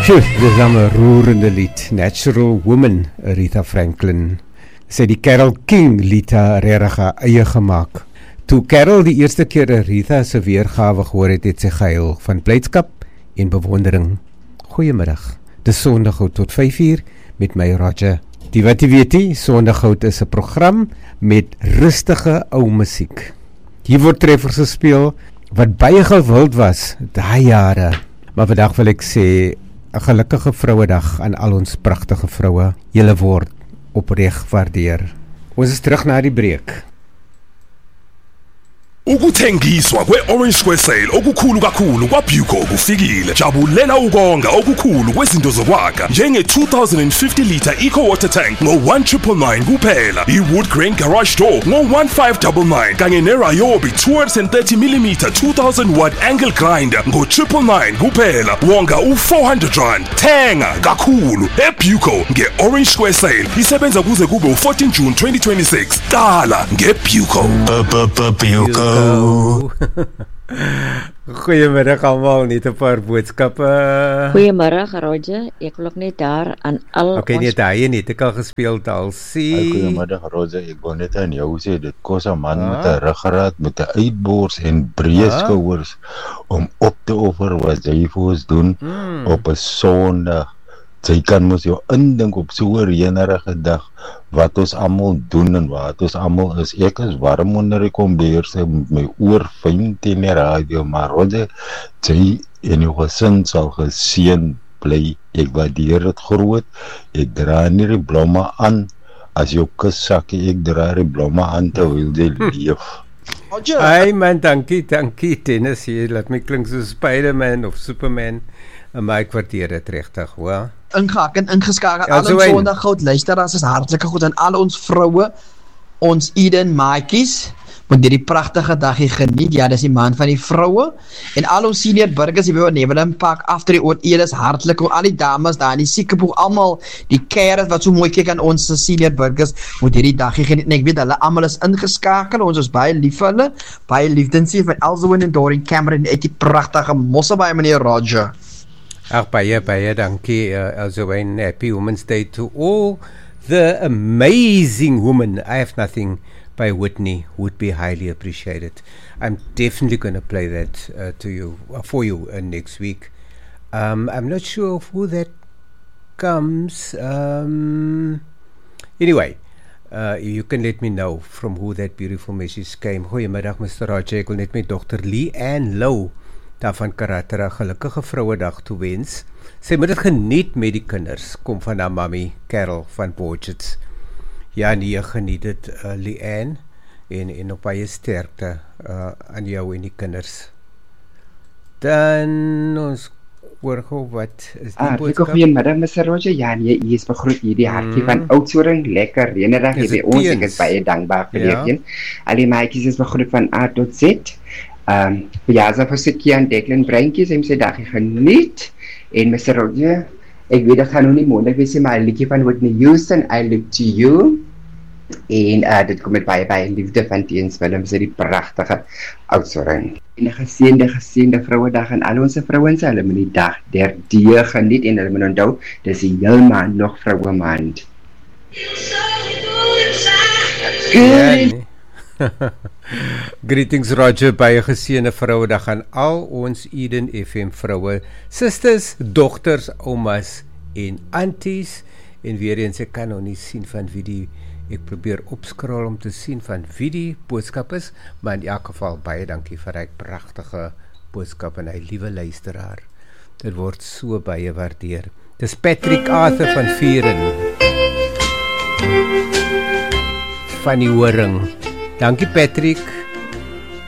Phew, dis dan 'n roerende lied. Natural Woman, Aretha Franklin. Sy die Carole King lied regtig eie gemaak. Toe Carole die eerste keer Aretha se weergawe gehoor het sy gehuil van blydskap en bewondering. Goeiemiddag. Dis Sondaghout tot 5uur met my Roger. Die wat jy weet, Sondaghout is 'n program met rustige ou musiek. Hier word treffers gespeel wat baie gewild was daai jare. Maar vandag wil ek sê 'n gelukkige Vrouedag aan al ons pragtige vroue. Julle word opreg waardeer. Ons is terug na die breek. Ukuthengiswa kwe-Orange Square Sale okukhulu kakhulu kwaBuco kufikile. Jabulela ukonga okukhulu kwezinto zokwakha njenge-2050 litre Eco Water Tank ngo-1,999 kuphela, i-Wood Grain Garage Door ngo-1,599 kanye ne-Ryobi 230mm 2000 watt angle grinder ngo-999 kuphela. Wonga u-R400. Thenga kakhulu eBuco nge-Orange Square Sale. Isebenza kuze kube u-14 June 2026. Qala ngeBuco. Buco. Goeiemiddag almal, net 'n paar boodskappe. Goeiemiddag Roger, ek wil ook net daar aan al Okay, net daai net ek al gespeel al sien. Goeiemiddag Roger, ek wou net aan jou sê dit kos 'n man met 'n ruggraat, met 'n uitbors en breë skouers om op te offer wat jy vir ons doen op 'n Sondag. Jy kan mos jou indink op so 'n reënerige dag wat ons almal doen en wat ons almal is. Ek is warm onder die kombers met my oor fyn teen die radio, maar Roger, jy en jou gesin sal geseën bly. Ek waardeer dit groot. Ek dra nie die blomme aan as jou kussakkie, ek dra die blomme aan terwyl jy leef. Hey man, dankie Dennis, jy laat my klink so Spider-Man of Superman. Maar ek waardeer dit regtig, hoor. Ingehak en ingeskakel, al ons Sondaghout luisteraars is hartlike goed aan al ons vroue, ons Eden maatjies, moet hierdie pragtige dag hier geniet. Ja, dis die maand van die vroue, en al ons senior burgers die by Neverland Park after die oordedes hartlik, al die dames daar in die siekeboeg, almal die carers wat so mooi kyk aan ons senior burgers, moet hierdie dag hier geniet, en ek weet hulle almal is ingeskakel, ons is baie lief vir hulle, baie liefdensie van Elsewin en Doreen Cameron, uit die pragtige mosse by meneer Roger. Ag, baie dankie, also een happy Women's Day to all the amazing women. I Have Nothing by Whitney would be highly appreciated. I'm definitely going to play that for you next week. I'm not sure of who that comes. Anyway, you can let me know from who that beautiful message came. Goeiemiddag, Mr. Roger. Ek wil net my dogter Lee-Ann Lou daarvan Karatera gelukkige Vrouedag toewens. Sy moet dit geniet met die kinders. Kom van haar mami Carol van Borgets. Ja, nee, geniet dit Lee-Ann en op baie sterkte aan jou en die kinders. Dan ons hoor gou wat is die boodskap? Goeiemiddag Mr. Roger. Ja, nee, jy is begroet hier die hartjie van Oudtshoorn, lekker reënerig hier by ons. Ek is baie dankbaar vir dit. Al die maatjies is begroet van A tot Z. Verjaardag vir Sitjie en Declan Breintjies, en sy dag geniet. En Mr. Roger, ek weet ek gaan nou nie mondig wees, maar 'n liedjie van Whitney Houston, I Look to You. En dit kom met baie liefde van Teens Willem, sy die pragtige Oudtshoorn. En 'n geseënde Vrouedag aan al ons vrouens, hulle moet die dag der die geniet en hulle moet onthou, dis die heel maand nog vroue maand. Greetings Roger, baie geseënde Vrouedag aan al ons Eden FM vroue, sisters, dogters, oumas en aunties. En weer eens, ek kan nog nie sien van wie ek probeer opskrol om te sien van wie die boodskap is, maar in elk geval baie dankie vir die pragtige boodskap en hy liewe luisteraar. Dit word so baie waardeer. Dis Patrick Arthur van Vieren van die Horing. Dankie Patrick.